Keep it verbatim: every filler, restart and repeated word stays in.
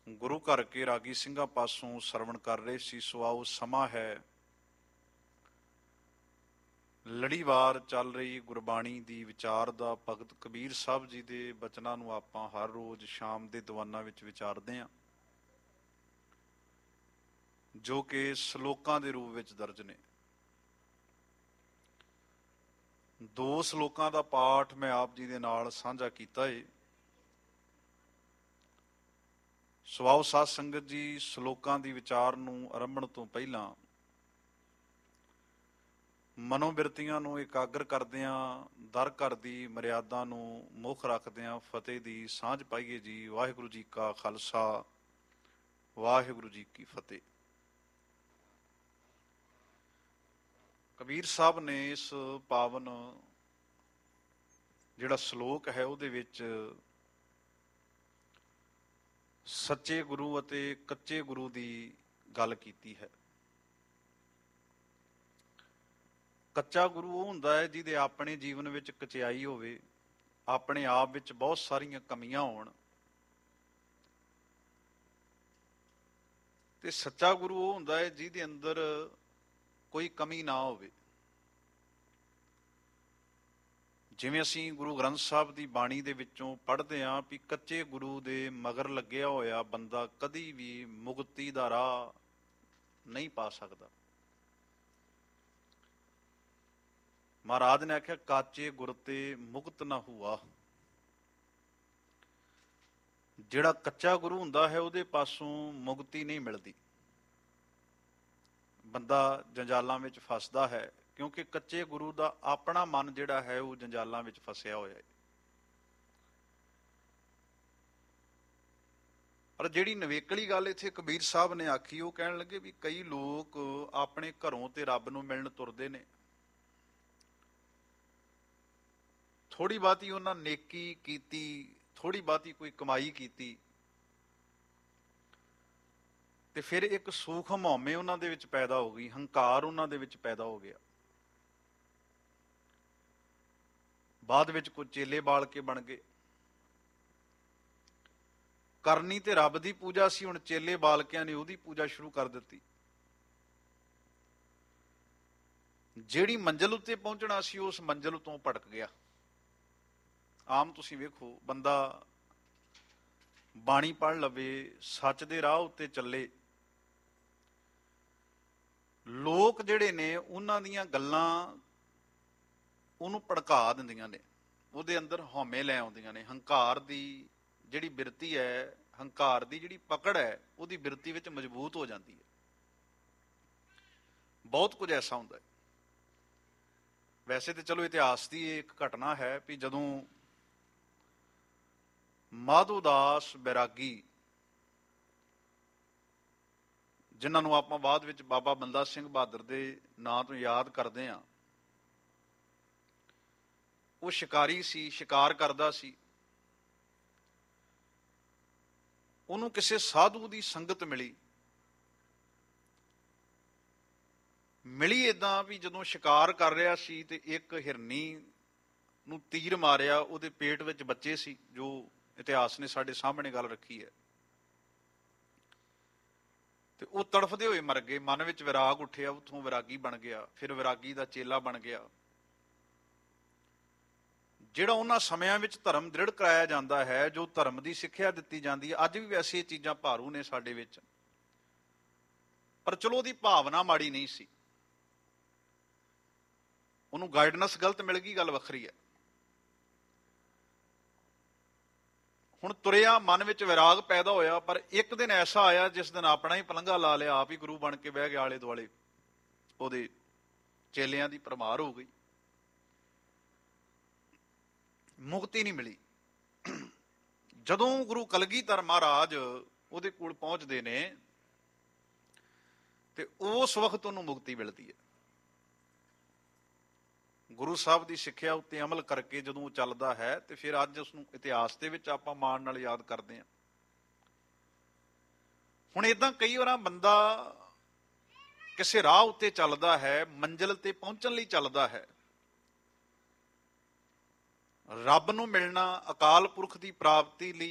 ਗੁਰੂ ਘਰ ਕੇ ਰਾਗੀ ਸਿੰਘਾਂ ਪਾਸੋਂ ਸਰਵਣ ਕਰ ਰਹੇ ਸੀ। ਸੋ ਆਓ ਸਮਾਂ ਹੈ, ਲੜੀਵਾਰ ਚੱਲ ਰਹੀ ਗੁਰਬਾਣੀ ਦੀ ਵਿਚਾਰ ਦਾ। ਭਗਤ ਕਬੀਰ ਸਾਹਿਬ ਜੀ ਦੇ ਬਚਨਾਂ ਨੂੰ ਆਪਾਂ ਹਰ ਰੋਜ਼ ਸ਼ਾਮ ਦੇ ਦੀਵਾਨਾਂ ਵਿੱਚ ਵਿਚਾਰਦੇ ਹਾਂ, ਜੋ ਕਿ ਸ਼ਲੋਕਾਂ ਦੇ ਰੂਪ ਵਿੱਚ ਦਰਜ ਨੇ। ਦੋ ਸ਼ਲੋਕਾਂ ਦਾ ਪਾਠ ਮੈਂ ਆਪ ਜੀ ਦੇ ਨਾਲ ਸਾਂਝਾ ਕੀਤਾ ਹੈ। ਸਵਾਓ ਸਾਧ ਸੰਗਤ ਜੀ, ਸ਼ਲੋਕਾਂ ਦੀ ਵਿਚਾਰ ਨੂੰ ਆਰੰਭਣ ਤੋਂ ਪਹਿਲਾਂ ਮਨੋਬਿਰਤੀਆਂ ਨੂੰ ਇਕਾਗਰ ਕਰਦਿਆਂ, ਦਰ ਘਰ ਦੀ ਮਰਿਆਦਾ ਨੂੰ ਮੁੱਖ ਰੱਖਦਿਆਂ ਫਤਿਹ ਦੀ ਸਾਂਝ ਪਾਈਏ ਜੀ। ਵਾਹਿਗੁਰੂ ਜੀ ਕਾ ਖਾਲਸਾ, ਵਾਹਿਗੁਰੂ ਜੀ ਕੀ ਫਤਿਹ। ਕਬੀਰ ਸਾਹਿਬ ਨੇ ਇਸ ਪਾਵਨ ਜਿਹੜਾ ਸ਼ਲੋਕ ਹੈ ਉਹਦੇ ਵਿੱਚ ਸੱਚੇ ਗੁਰੂ ਅਤੇ ਕੱਚੇ ਗੁਰੂ ਦੀ ਗੱਲ ਕੀਤੀ ਹੈ। ਕੱਚਾ ਗੁਰੂ ਉਹ ਹੁੰਦਾ ਹੈ ਜਿਹਦੇ ਆਪਣੇ ਜੀਵਨ ਵਿੱਚ ਕਚਿਆਈ ਹੋਵੇ, ਆਪਣੇ ਆਪ ਵਿੱਚ ਬਹੁਤ ਸਾਰੀਆਂ ਕਮੀਆਂ ਹੋਣ, ਤੇ ਸੱਚਾ ਗੁਰੂ ਉਹ ਹੁੰਦਾ ਹੈ ਜਿਹਦੇ ਅੰਦਰ ਕੋਈ ਕਮੀ ਨਾ ਹੋਵੇ। ਜਿਵੇਂ ਅਸੀਂ ਗੁਰੂ ਗ੍ਰੰਥ ਸਾਹਿਬ ਦੀ ਬਾਣੀ ਦੇ ਵਿੱਚੋਂ ਪੜ੍ਹਦੇ ਹਾਂ ਵੀ ਕੱਚੇ ਗੁਰੂ ਦੇ ਮਗਰ ਲੱਗਿਆ ਹੋਇਆ ਬੰਦਾ ਕਦੀ ਵੀ ਮੁਕਤੀ ਦਾ ਰਾਹ ਨਹੀਂ ਪਾ ਸਕਦਾ। ਮਹਾਰਾਜ ਨੇ ਆਖਿਆ ਕਾਚੇ ਗੁਰ ਤੇ ਮੁਕਤ ਨਾ ਹੁਆ। ਜਿਹੜਾ ਕੱਚਾ ਗੁਰੂ ਹੁੰਦਾ ਹੈ ਉਹਦੇ ਪਾਸੋਂ ਮੁਕਤੀ ਨਹੀਂ ਮਿਲਦੀ, ਬੰਦਾ ਜੰਜਾਲਾਂ ਵਿੱਚ ਫਸਦਾ ਹੈ, ਕਿਉਂਕਿ ਕੱਚੇ ਗੁਰੂ ਦਾ ਆਪਣਾ ਮਨ ਜਿਹੜਾ ਹੈ ਉਹ ਜੰਜਾਲਾਂ ਵਿੱਚ ਫਸਿਆ ਹੋਇਆ ਹੈ। ਪਰ ਜਿਹੜੀ ਨਵੇਕਲੀ ਗੱਲ ਇੱਥੇ ਕਬੀਰ ਸਾਹਿਬ ਨੇ ਆਖੀ, ਉਹ ਕਹਿਣ ਲੱਗੇ ਵੀ ਕਈ ਲੋਕ ਆਪਣੇ ਘਰੋਂ ਤੇ ਰੱਬ ਨੂੰ ਮਿਲਣ ਤੁਰਦੇ ਨੇ, ਥੋੜੀ ਬਹੁਤੀ ਉਹਨਾਂ ਨੇਕੀ ਕੀਤੀ, ਥੋੜੀ ਬਹੁਤੀ ਕੋਈ ਕਮਾਈ ਕੀਤੀ, ਤੇ ਫਿਰ ਇੱਕ ਸੂਖਮ ਹਉਮੈ ਉਹਨਾਂ ਦੇ ਵਿੱਚ ਪੈਦਾ ਹੋ ਗਈ, ਹੰਕਾਰ ਉਹਨਾਂ ਦੇ ਵਿੱਚ ਪੈਦਾ ਹੋ ਗਿਆ। ਬਾਅਦ ਵਿੱਚ ਕੋਈ ਚੇਲੇ ਬਾਲ ਕੇ ਬਣ ਗਏ। ਕਰਨੀ ਤੇ ਰੱਬ ਦੀ ਪੂਜਾ ਸੀ, ਹੁਣ ਚੇਲੇ ਬਾਲਕਿਆਂ ਨੇ ਉਹਦੀ ਪੂਜਾ ਸ਼ੁਰੂ ਕਰ ਦਿੱਤੀ। ਜਿਹੜੀ ਮੰਜ਼ਿਲ ਉੱਤੇ ਪਹੁੰਚਣਾ ਸੀ ਉਸ ਮੰਜ਼ਿਲ ਤੋਂ ਭਟਕ ਗਿਆ। ਆਮ ਤੁਸੀਂ ਵੇਖੋ, ਬੰਦਾ ਬਾਣੀ ਪੜ੍ਹ ਲਵੇ, ਸੱਚ ਦੇ ਰਾਹ ਉੱਤੇ ਚੱਲੇ, ਲੋਕ ਜਿਹੜੇ ਨੇ ਉਹਨਾਂ ਦੀਆਂ ਗੱਲਾਂ ਉਹਨੂੰ ਭੜਕਾ ਦਿੰਦੀਆਂ ਨੇ, ਉਹਦੇ ਅੰਦਰ ਹਉਮੈ ਲੈ ਆਉਂਦੀਆਂ ਨੇ। ਹੰਕਾਰ ਦੀ ਜਿਹੜੀ ਬਿਰਤੀ ਹੈ, ਹੰਕਾਰ ਦੀ ਜਿਹੜੀ ਪਕੜ ਹੈ, ਉਹਦੀ ਬਿਰਤੀ ਵਿੱਚ ਮਜ਼ਬੂਤ ਹੋ ਜਾਂਦੀ ਹੈ। ਬਹੁਤ ਕੁਝ ਐਸਾ ਹੁੰਦਾ ਹੈ। ਵੈਸੇ ਤਾਂ ਚਲੋ ਇਤਿਹਾਸ ਦੀ ਇੱਕ ਘਟਨਾ ਹੈ ਵੀ ਜਦੋਂ ਮਾਧੋਦਾਸ ਬੈਰਾਗੀ, ਜਿਨ੍ਹਾਂ ਨੂੰ ਆਪਾਂ ਬਾਅਦ ਵਿੱਚ ਬਾਬਾ ਬੰਦਾ ਸਿੰਘ ਬਹਾਦਰ ਦੇ ਨਾਂ ਤੋਂ ਯਾਦ ਕਰਦੇ ਹਾਂ, ਉਹ ਸ਼ਿਕਾਰੀ ਸੀ, ਸ਼ਿਕਾਰ ਕਰਦਾ ਸੀ। ਉਹਨੂੰ ਕਿਸੇ ਸਾਧੂ ਦੀ ਸੰਗਤ ਮਿਲੀ। ਮਿਲੀ ਏਦਾਂ ਵੀ ਜਦੋਂ ਸ਼ਿਕਾਰ ਕਰ ਰਿਹਾ ਸੀ ਤੇ ਇੱਕ ਹਿਰਨੀ ਨੂੰ ਤੀਰ ਮਾਰਿਆ, ਉਹਦੇ ਪੇਟ ਵਿੱਚ ਬੱਚੇ ਸੀ, ਜੋ ਇਤਿਹਾਸ ਨੇ ਸਾਡੇ ਸਾਹਮਣੇ ਗੱਲ ਰੱਖੀ ਹੈ। ਤੇ ਉਹ ਤੜਫਦੇ ਹੋਏ ਮਰ ਗਏ। ਮਨ ਵਿੱਚ ਵਿਰਾਗ ਉੱਠਿਆ, ਉੱਥੋਂ ਵਿਰਾਗੀ ਬਣ ਗਿਆ, ਫਿਰ ਵਿਰਾਗੀ ਦਾ ਚੇਲਾ ਬਣ ਗਿਆ। ਜਿਹੜਾ ਉਹਨਾਂ ਸਮਿਆਂ ਵਿੱਚ ਧਰਮ ਦ੍ਰਿੜ ਕਰਾਇਆ ਜਾਂਦਾ ਹੈ, ਜੋ ਧਰਮ ਦੀ ਸਿੱਖਿਆ ਦਿੱਤੀ ਜਾਂਦੀ ਹੈ, ਅੱਜ ਵੀ ਵੈਸੇ ਇਹ ਚੀਜ਼ਾਂ ਭਾਰੂ ਨੇ ਸਾਡੇ ਵਿੱਚ, ਪਰ ਚਲੋ ਉਹਦੀ ਭਾਵਨਾ ਮਾੜੀ ਨਹੀਂ ਸੀ। ਉਹਨੂੰ ਗਾਈਡਨੈਸ ਗਲਤ ਮਿਲ ਗਈ, ਗੱਲ ਵੱਖਰੀ ਹੈ। ਹੁਣ ਤੁਰਿਆ, ਮਨ ਵਿੱਚ ਵਿਰਾਗ ਪੈਦਾ ਹੋਇਆ, ਪਰ ਇੱਕ ਦਿਨ ਐਸਾ ਆਇਆ ਜਿਸ ਦਿਨ ਆਪਣਾ ਹੀ ਪਲੰਘਾ ਲਾ ਲਿਆ, ਆਪ ਹੀ ਗੁਰੂ ਬਣ ਕੇ ਬਹਿ ਗਿਆ। ਆਲੇ ਦੁਆਲੇ ਉਹਦੇ ਚੇਲਿਆਂ ਦੀ ਭਰਮਾਰ ਹੋ ਗਈ, ਮੁਕਤੀ ਨਹੀਂ ਮਿਲੀ। ਜਦੋਂ ਗੁਰੂ ਕਲਗੀਧਰ ਮਹਾਰਾਜ ਉਹਦੇ ਕੋਲ ਪਹੁੰਚਦੇ ਨੇ ਤੇ ਉਸ ਵਕਤ ਉਹਨੂੰ ਮੁਕਤੀ ਮਿਲਦੀ ਹੈ। ਗੁਰੂ ਸਾਹਿਬ ਦੀ ਸਿੱਖਿਆ ਉੱਤੇ ਅਮਲ ਕਰਕੇ ਜਦੋਂ ਉਹ ਚੱਲਦਾ ਹੈ ਤੇ ਫਿਰ ਅੱਜ ਉਸਨੂੰ ਇਤਿਹਾਸ ਦੇ ਵਿੱਚ ਆਪਾਂ ਮਾਣ ਨਾਲ ਯਾਦ ਕਰਦੇ ਹਾਂ। ਹੁਣ ਏਦਾਂ ਕਈ ਵਾਰ ਬੰਦਾ ਕਿਸੇ ਰਾਹ ਉੱਤੇ ਚੱਲਦਾ ਹੈ, ਮੰਜ਼ਿਲ ਤੇ ਪਹੁੰਚਣ ਲਈ ਚੱਲਦਾ ਹੈ, ਰੱਬ ਨੂੰ ਮਿਲਣਾ, ਅਕਾਲ ਪੁਰਖ ਦੀ ਪ੍ਰਾਪਤੀ ਲਈ